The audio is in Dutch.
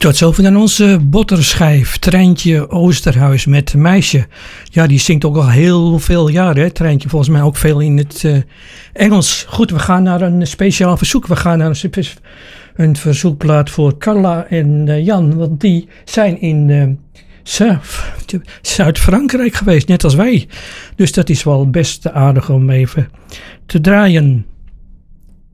Tot zover dan onze botterschijf, Treintje Oosterhuis met Meisje. Ja, die zingt ook al heel veel jaren, hè, Treintje. Volgens mij ook veel in het Engels. Goed, we gaan naar een speciaal verzoek. We gaan naar een verzoekplaat voor Carla en Jan. Want die zijn in Zuid-Frankrijk geweest, net als wij. Dus dat is wel best aardig om even te draaien.